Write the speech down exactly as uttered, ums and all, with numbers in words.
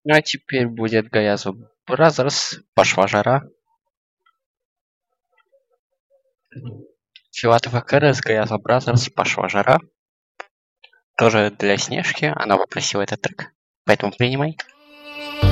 А теперь будет Гаязу Бразерс, пошла жара. Филатов и Кэрос, Гаязу Бразерс, пошла жара. Тоже для Снежки, она попросила этот трек, поэтому принимай.